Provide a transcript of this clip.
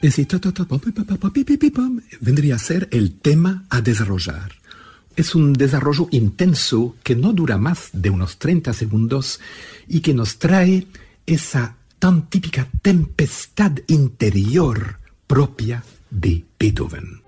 Es decir, vendría a ser el tema a desarrollar. Es un desarrollo intenso que no dura más de unos 30 segundos y que nos trae esa tan típica tempestad interior propia de Beethoven.